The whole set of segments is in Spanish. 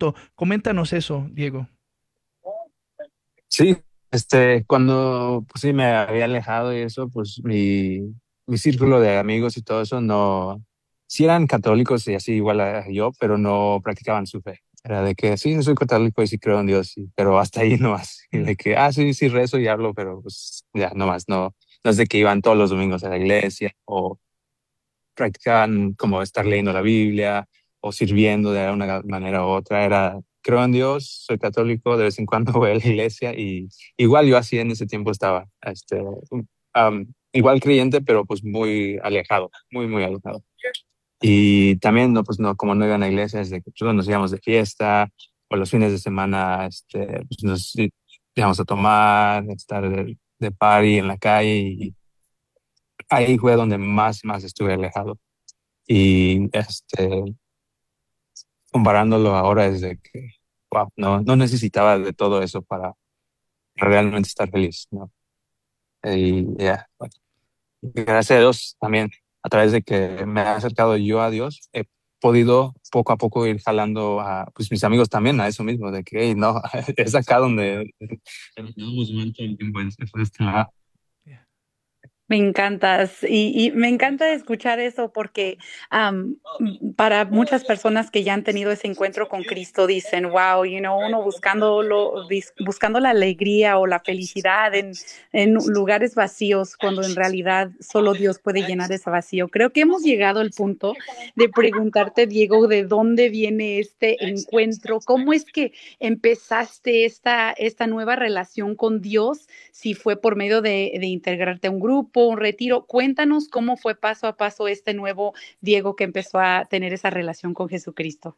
fruto. Coméntanos eso, Diego. Sí, cuando pues sí me había alejado y eso, pues mi círculo de amigos y todo eso no, sí eran católicos y así igual a yo, pero no practicaban su fe. Era de que sí, soy católico y sí creo en Dios, sí, pero hasta ahí no más. Y Mm, de que, sí, sí rezo y hablo, pero pues ya, no más, no, no es de que iban todos los domingos a la iglesia o practicaban como estar leyendo la Biblia o sirviendo de una manera u otra. Era, creo en Dios, soy católico, de vez en cuando voy a la iglesia y igual yo así en ese tiempo estaba, igual creyente, pero pues muy alejado, muy, muy alejado. Y también, no, pues no, como no iban a la iglesia, desde que pues, nos íbamos de fiesta o los fines de semana, pues nos íbamos a tomar, estar de party en la calle y ahí fue donde más estuve alejado. Y comparándolo ahora es de que, wow, no necesitaba de todo eso para realmente estar feliz, ¿no? Y ya, bueno, gracias a Dios también, a través de que me he acercado yo a Dios, he podido poco a poco ir jalando a pues, mis amigos también a eso mismo, de que, hey, no, es acá donde nos damos mal todo el tiempo, es este lado. yeah. Me encantas y me encanta escuchar eso porque para muchas personas que ya han tenido ese encuentro con Cristo dicen, wow, uno buscando la alegría o la felicidad en lugares vacíos cuando en realidad solo Dios puede llenar ese vacío. Creo que hemos llegado al punto de preguntarte, Diego, de dónde viene este encuentro, cómo es que empezaste esta nueva relación con Dios, si fue por medio de integrarte a un grupo, un retiro. Cuéntanos cómo fue paso a paso este nuevo Diego que empezó a tener esa relación con Jesucristo.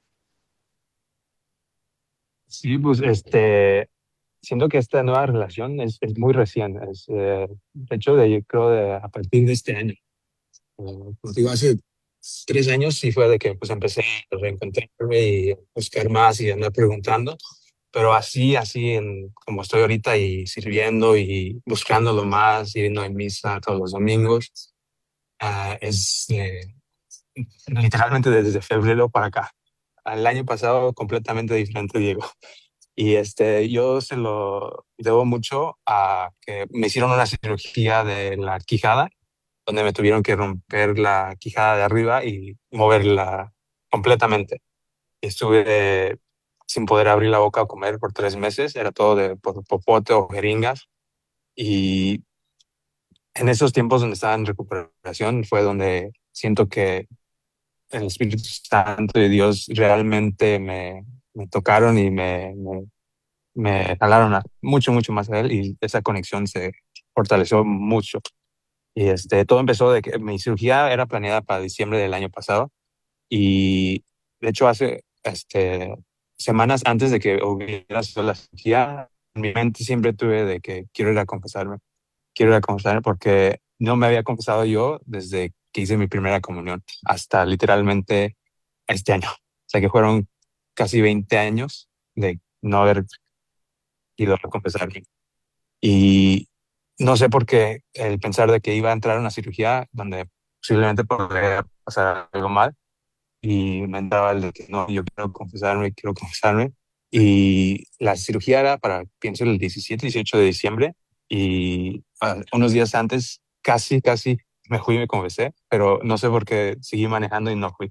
Sí, pues siento que esta nueva relación es muy recién, de hecho, yo creo a partir de este año. Pues digo, hace 3 años sí fue de que pues empecé a reencontrarme y buscar más y andar preguntando, pero así como estoy ahorita y sirviendo y buscándolo más, yendo a misa todos los domingos, es literalmente desde febrero para acá. El año pasado completamente diferente, Diego. Y yo se lo debo mucho a que me hicieron una cirugía de la quijada donde me tuvieron que romper la quijada de arriba y moverla completamente. Estuve sin poder abrir la boca o comer por 3 meses, era todo por popote o jeringas. Y en esos tiempos donde estaba en recuperación fue donde siento que el Espíritu Santo y Dios realmente me tocaron y me jalaron mucho, mucho más a Él y esa conexión se fortaleció mucho. Y todo empezó de que mi cirugía era planeada para diciembre del año pasado y de hecho hace semanas antes de que hubiera sido la cirugía, en mi mente siempre tuve de que quiero ir a confesarme porque no me había confesado yo desde que hice mi primera comunión hasta literalmente este año. O sea que fueron casi 20 años de no haber ido a confesarme. Y no sé por qué el pensar de que iba a entrar a una cirugía donde posiblemente podría pasar algo mal y me entraba el de que no, yo quiero confesarme, quiero confesarme. Y la cirugía era para, pienso, el 17, 18 de diciembre y unos días antes casi me fui y me confesé, pero no sé por qué seguí manejando y no fui.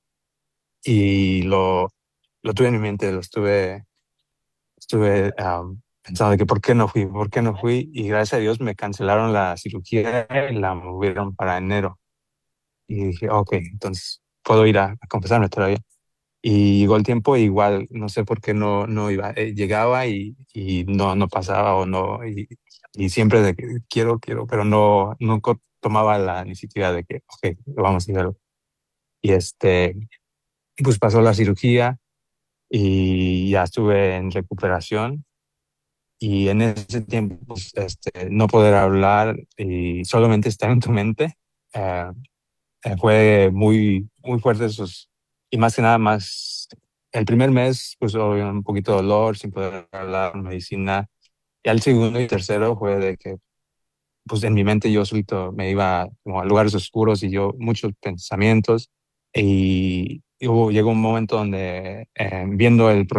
Y lo tuve en mi mente, estuve pensando de que por qué no fui, y gracias a Dios me cancelaron la cirugía y la movieron para enero. Y dije, ok, entonces puedo ir a confesarme todavía. Y llegó el tiempo, e igual, no sé por qué no iba. Llegaba y no pasaba o no, y siempre de que quiero, pero no, nunca tomaba la iniciativa de que, ok, vamos a hacerlo. Y pues pasó la cirugía y ya estuve en recuperación. Y en ese tiempo, pues, no poder hablar y solamente estar en tu mente, eh, fue muy, muy fuerte esos. Y más que nada, más el primer mes, pues obvio, un poquito de dolor, sin poder hablar, medicina. Y al segundo y tercero fue de que, pues en mi mente yo solito me iba como a lugares oscuros y yo muchos pensamientos. Y llegó un momento donde, viendo el